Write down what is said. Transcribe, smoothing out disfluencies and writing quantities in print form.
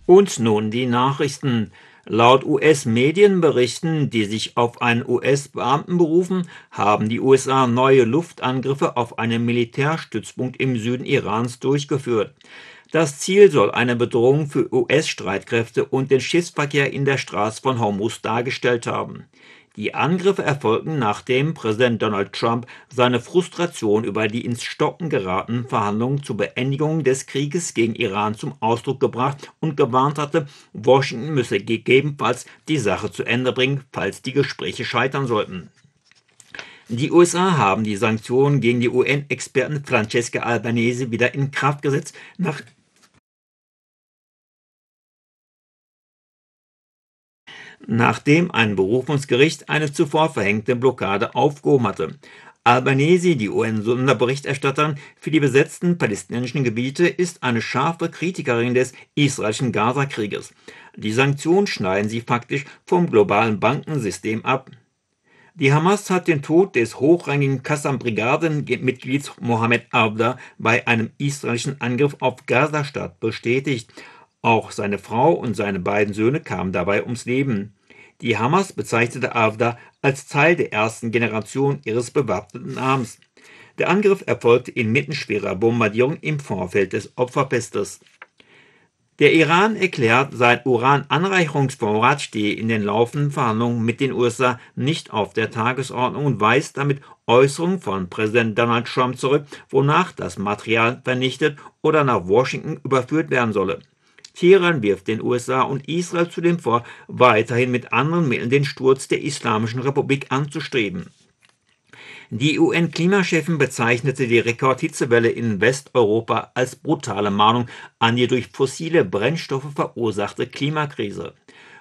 Und nun die Nachrichten. Laut US-Medienberichten, die sich auf einen US-Beamten berufen, haben die USA neue Luftangriffe auf einen Militärstützpunkt im Süden Irans durchgeführt. Das Ziel soll eine Bedrohung für US-Streitkräfte und den Schiffsverkehr in der Straße von Hormuz dargestellt haben. Die Angriffe erfolgten, nachdem Präsident Donald Trump seine Frustration über die ins Stocken geratenen Verhandlungen zur Beendigung des Krieges gegen Iran zum Ausdruck gebracht und gewarnt hatte, Washington müsse gegebenenfalls die Sache zu Ende bringen, falls die Gespräche scheitern sollten. Die USA haben die Sanktionen gegen die UN-Expertin Francesca Albanese wieder in Kraft gesetzt, nachdem ein Berufungsgericht eine zuvor verhängte Blockade aufgehoben hatte. Albanese, die UN-Sonderberichterstatterin für die besetzten palästinensischen Gebiete, ist eine scharfe Kritikerin des israelischen Gaza-Krieges. Die Sanktionen schneiden sie faktisch vom globalen Bankensystem ab. Die Hamas hat den Tod des hochrangigen Qassam-Brigadenmitglieds Mohammed Abda bei einem israelischen Angriff auf Gaza-Stadt bestätigt. Auch seine Frau und seine beiden Söhne kamen dabei ums Leben. Die Hamas bezeichnete Avda als Teil der ersten Generation ihres bewaffneten Arms. Der Angriff erfolgte inmitten schwerer Bombardierung im Vorfeld des Opferfestes. Der Iran erklärt, sein Urananreicherungsvorrat stehe in den laufenden Verhandlungen mit den USA nicht auf der Tagesordnung und weist damit Äußerungen von Präsident Donald Trump zurück, wonach das Material vernichtet oder nach Washington überführt werden solle. Teheran wirft den USA und Israel zudem vor, weiterhin mit anderen Mitteln den Sturz der Islamischen Republik anzustreben. Die UN-Klimachefin bezeichnete die Rekordhitzewelle in Westeuropa als brutale Mahnung an die durch fossile Brennstoffe verursachte Klimakrise.